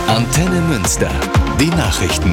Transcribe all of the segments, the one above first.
Antenne Münster. Die Nachrichten.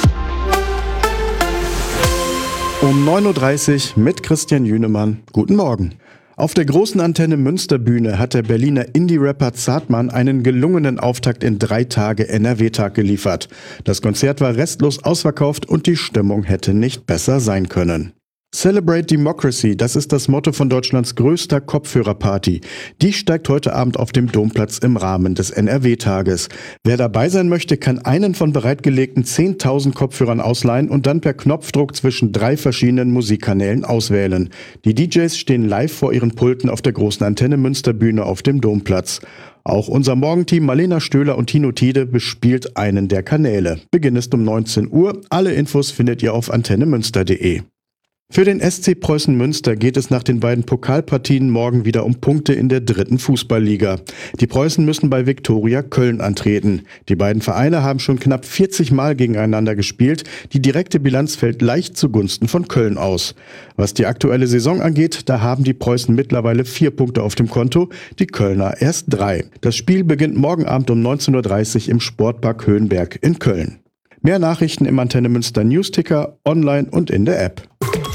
Um 9.30 Uhr mit Christian Jünemann. Guten Morgen. Auf der großen Antenne Münster Bühne hat der Berliner Indie-Rapper Zartmann einen gelungenen Auftakt in 3 Tage NRW-Tag geliefert. Das Konzert war restlos ausverkauft und die Stimmung hätte nicht besser sein können. Celebrate Democracy, das ist das Motto von Deutschlands größter Kopfhörerparty. Die steigt heute Abend auf dem Domplatz im Rahmen des NRW-Tages. Wer dabei sein möchte, kann einen von bereitgelegten 10.000 Kopfhörern ausleihen und dann per Knopfdruck zwischen 3 verschiedenen Musikkanälen auswählen. Die DJs stehen live vor ihren Pulten auf der großen Antenne Münster Bühne auf dem Domplatz. Auch unser Morgenteam Marlena Stöhler und Tino Tiede bespielt einen der Kanäle. Beginn ist um 19 Uhr. Alle Infos findet ihr auf antennemünster.de. Für den SC Preußen Münster geht es nach den beiden Pokalpartien morgen wieder um Punkte in der 3. Fußballliga. Die Preußen müssen bei Viktoria Köln antreten. Die beiden Vereine haben schon knapp 40 Mal gegeneinander gespielt. Die direkte Bilanz fällt leicht zugunsten von Köln aus. Was die aktuelle Saison angeht, da haben die Preußen mittlerweile 4 Punkte auf dem Konto, die Kölner erst 3. Das Spiel beginnt morgen Abend um 19.30 Uhr im Sportpark Höhenberg in Köln. Mehr Nachrichten im Antenne Münster Newsticker, online und in der App.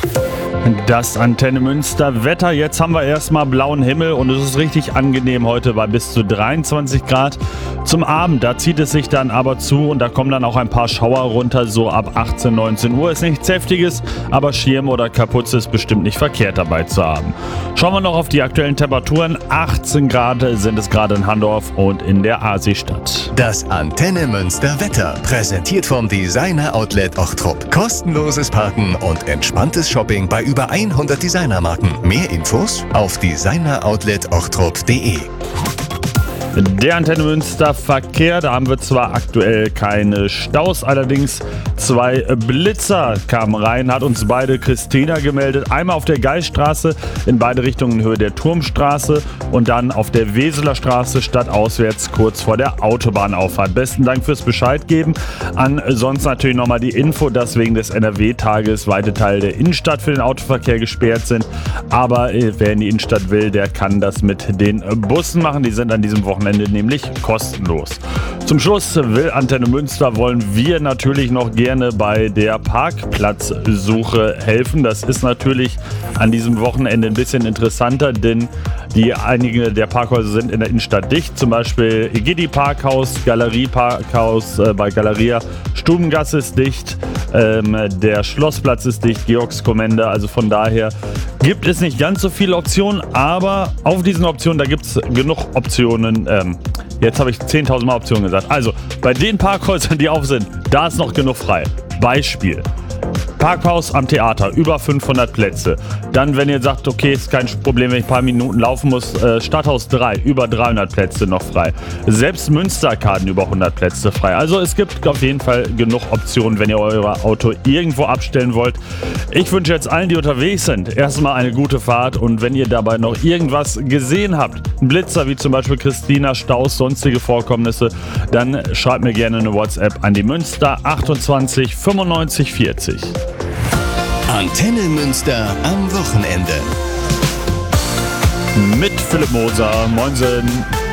Das Antenne Münster Wetter. Jetzt haben wir erstmal blauen Himmel und es ist richtig angenehm heute bei bis zu 23 Grad. Zum Abend, da zieht es sich dann aber zu und da kommen dann auch ein paar Schauer runter, so ab 18, 19 Uhr. Ist nichts Heftiges, aber Schirm oder Kapuze ist bestimmt nicht verkehrt dabei zu haben. Schauen wir noch auf die aktuellen Temperaturen. 18 Grad sind es gerade in Handorf und in der Asistadt. Das Antenne Münster Wetter, präsentiert vom Designer Outlet Ochtrup. Kostenloses Parken und entspanntes Shopping bei über 100 Designermarken. Mehr Infos auf designeroutlet-ochtrup.de. Der Antenne Münster Verkehr, da haben wir zwar aktuell keine Staus, allerdings 2 Blitzer kamen rein, hat uns beide Christina gemeldet. Einmal auf der Geiststraße in beide Richtungen in Höhe der Turmstraße und dann auf der Weseler Straße stadtauswärts kurz vor der Autobahnauffahrt. Besten Dank fürs Bescheid geben. Ansonsten natürlich nochmal die Info, dass wegen des NRW-Tages weite Teile der Innenstadt für den Autoverkehr gesperrt sind. Aber wer in die Innenstadt will, der kann das mit den Bussen machen. Die sind an diesem Wochenende nämlich kostenlos. Zum Schluss wollen wir natürlich noch gerne bei der Parkplatzsuche helfen. Das ist natürlich an diesem Wochenende ein bisschen interessanter, denn einige der Parkhäuser sind in der Innenstadt dicht. Zum Beispiel Egidi Parkhaus, Galerie Parkhaus bei Galeria, Stubengasse ist dicht, der Schlossplatz ist dicht, Georgskommende. Also von daher gibt es nicht ganz so viele Optionen, aber auf diesen Optionen, da gibt es genug Optionen. Jetzt habe ich 10.000 Mal Optionen gesagt. Also bei den Parkhäusern, die auf sind, da ist noch genug frei. Beispiel: Parkhaus am Theater, über 500 Plätze. Dann, wenn ihr sagt, okay, ist kein Problem, wenn ich ein paar Minuten laufen muss, Stadthaus 3, über 300 Plätze noch frei. Selbst Münsterarkaden über 100 Plätze frei. Also es gibt auf jeden Fall genug Optionen, wenn ihr euer Auto irgendwo abstellen wollt. Ich wünsche jetzt allen, die unterwegs sind, erstmal eine gute Fahrt und wenn ihr dabei noch irgendwas gesehen habt, ein Blitzer wie zum Beispiel Christina, Staus, sonstige Vorkommnisse, dann schreibt mir gerne eine WhatsApp an die Münster 28 95 40. Antenne Münster am Wochenende. Mit Philipp Moser. Moinsen.